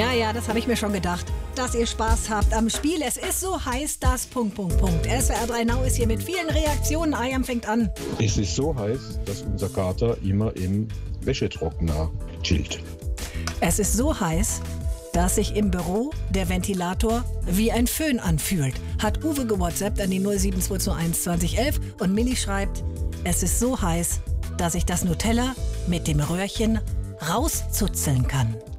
Ja, das habe ich mir schon gedacht. Dass ihr Spaß habt am Spiel. Es ist so heiß, das... SWR 3 Now ist hier mit vielen Reaktionen. Ayam fängt an. Es ist so heiß, dass unser Kater immer im Wäschetrockner chillt. Es ist so heiß, dass sich im Büro der Ventilator wie ein Föhn anfühlt. Hat Uwe gewhatsappt an die 07221 2011 und Milli schreibt, es ist so heiß, dass ich das Nutella mit dem Röhrchen rauszuzeln kann.